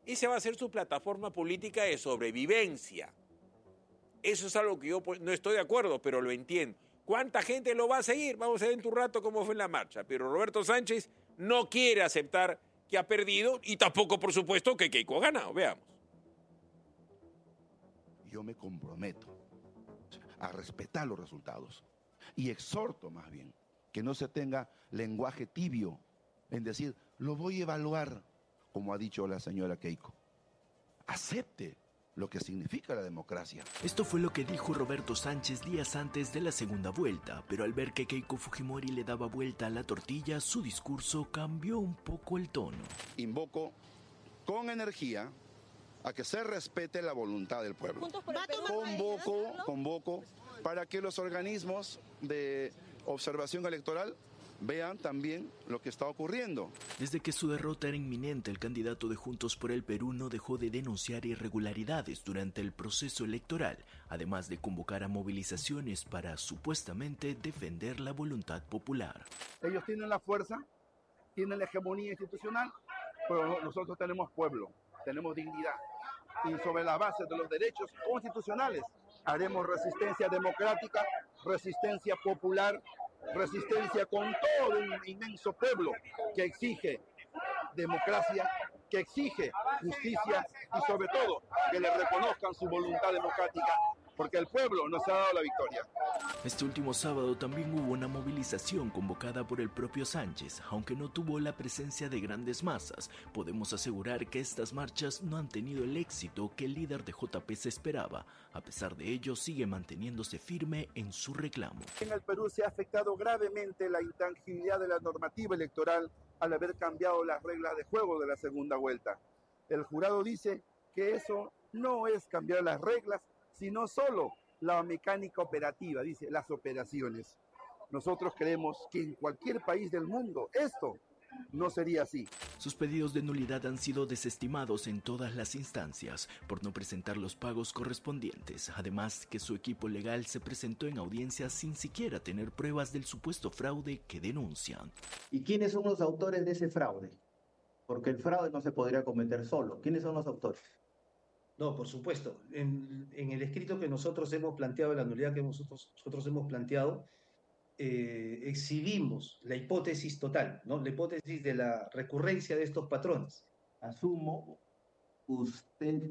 Esa va a ser su plataforma política de sobrevivencia. Eso es algo que yo no estoy de acuerdo, pero lo entiendo. ¿Cuánta gente lo va a seguir? Vamos a ver en un rato cómo fue en la marcha. Pero Roberto Sánchez no quiere aceptar que ha perdido y tampoco, por supuesto, que Keiko ha ganado. Veamos. Yo me comprometo a respetar los resultados y exhorto más bien que no se tenga lenguaje tibio en decir, lo voy a evaluar, como ha dicho la señora Keiko. Acepte lo que significa la democracia. Esto fue lo que dijo Roberto Sánchez días antes de la segunda vuelta, pero al ver que Keiko Fujimori le daba vuelta a la tortilla, su discurso cambió un poco el tono. Invoco con energía a que se respete la voluntad del pueblo. Convoco para que los organismos de observación electoral vean también lo que está ocurriendo. Desde que su derrota era inminente, el candidato de Juntos por el Perú no dejó de denunciar irregularidades durante el proceso electoral, además de convocar a movilizaciones para supuestamente defender la voluntad popular. Ellos tienen la fuerza, tienen la hegemonía institucional, pero nosotros tenemos pueblo, tenemos dignidad. Y sobre la base de los derechos constitucionales haremos resistencia democrática, resistencia popular, resistencia con todo un inmenso pueblo que exige democracia, que exige justicia y sobre todo que le reconozcan su voluntad democrática, porque el pueblo nos ha dado la victoria. Este último sábado también hubo una movilización convocada por el propio Sánchez. Aunque no tuvo la presencia de grandes masas, podemos asegurar que estas marchas no han tenido el éxito que el líder de JP se esperaba. A pesar de ello, sigue manteniéndose firme en su reclamo. En el Perú se ha afectado gravemente la intangibilidad de la normativa electoral al haber cambiado las reglas de juego de la segunda vuelta. El jurado dice que eso no es cambiar las reglas, sino solo la mecánica operativa, dice, las operaciones. Nosotros creemos que en cualquier país del mundo esto no sería así. Sus pedidos de nulidad han sido desestimados en todas las instancias por no presentar los pagos correspondientes. Además, que su equipo legal se presentó en audiencia sin siquiera tener pruebas del supuesto fraude que denuncian. ¿Y quiénes son los autores de ese fraude? Porque el fraude no se podría cometer solo. ¿Quiénes son los autores? No, por supuesto. En el escrito que nosotros hemos planteado, la nulidad que nosotros hemos planteado, exhibimos la hipótesis total, ¿no? La hipótesis de la recurrencia de estos patrones. Asumo, usted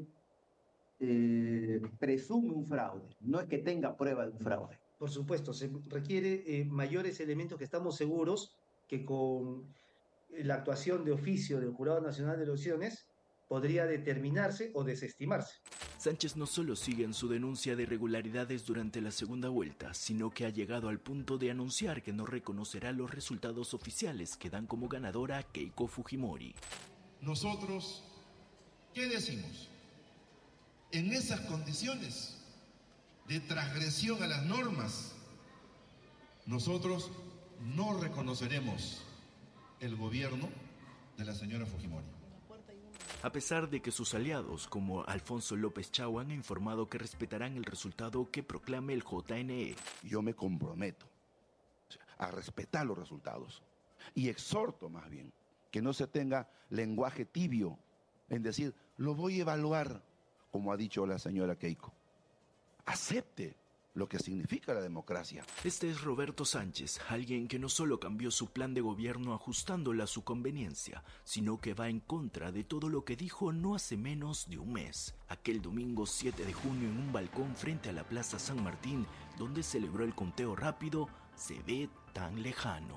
presume un fraude, no es que tenga prueba de un fraude. Por supuesto, se requiere mayores elementos que estamos seguros que con la actuación de oficio del Jurado Nacional de Elecciones podría determinarse o desestimarse. Sánchez no solo sigue en su denuncia de irregularidades durante la segunda vuelta, sino que ha llegado al punto de anunciar que no reconocerá los resultados oficiales que dan como ganadora a Keiko Fujimori. Nosotros, ¿qué decimos? En esas condiciones de transgresión a las normas, nosotros no reconoceremos el gobierno de la señora Fujimori. A pesar de que sus aliados, como Alfonso López Chau, han informado que respetarán el resultado que proclame el JNE. Yo me comprometo a respetar los resultados y exhorto más bien que no se tenga lenguaje tibio en decir, lo voy a evaluar, como ha dicho la señora Keiko. Acepte lo que significa la democracia. Este es Roberto Sánchez, alguien que no solo cambió su plan de gobierno ajustándola a su conveniencia, sino que va en contra de todo lo que dijo no hace menos de un mes. Aquel domingo 7 de junio en un balcón frente a la Plaza San Martín, donde celebró el conteo rápido, se ve tan lejano.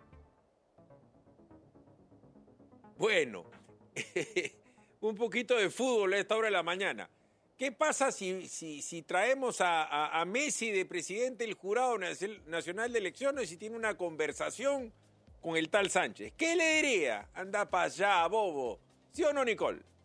Bueno, un poquito de fútbol a esta hora de la mañana. ¿Qué pasa si traemos a Messi de presidente del Jurado Nacional de Elecciones y tiene una conversación con el tal Sánchez? ¿Qué le diría? Anda para allá, bobo. ¿Sí o no, Nicole?